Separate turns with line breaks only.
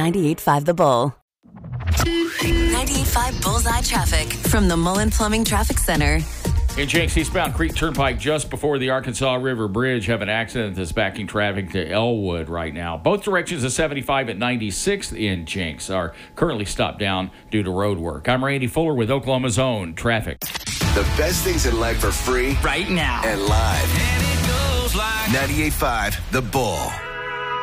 98.5 The Bull. 98.5 Bullseye traffic from the Mullen Plumbing Traffic Center.
In Jenks, eastbound Creek Turnpike, just before the Arkansas River Bridge, have an accident that's backing traffic to Elwood right now. Both directions of 75 at 96th in Jenks are currently stopped down due to road work. I'm Randy Fuller with Oklahoma's Own Traffic.
The best things in life are free
right now
and live.
And it goes like
98.5 The Bull.